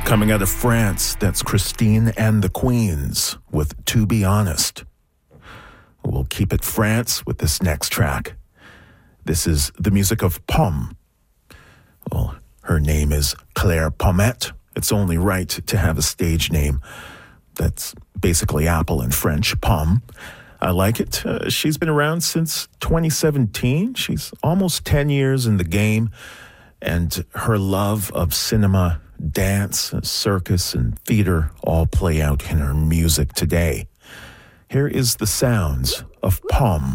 Coming out of France, that's Christine and the Queens with To Be Honest. We'll keep it France with this next track. This is the music of Pomme. Well, her name is Claire Pommette. It's only right to have a stage name. That's basically apple in French, Pomme. I like it. She's been around since 2017. She's almost 10 years in the game, and her love of cinema, dance, circus, and theater all play out in her music today. Here is the sounds of Pomme.